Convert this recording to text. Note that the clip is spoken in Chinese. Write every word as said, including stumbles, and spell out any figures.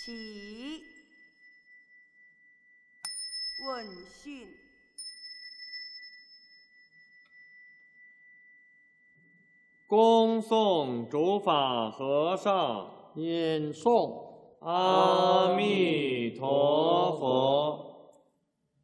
起。问讯。 恭送主法和尚。 念诵。 阿弥陀佛。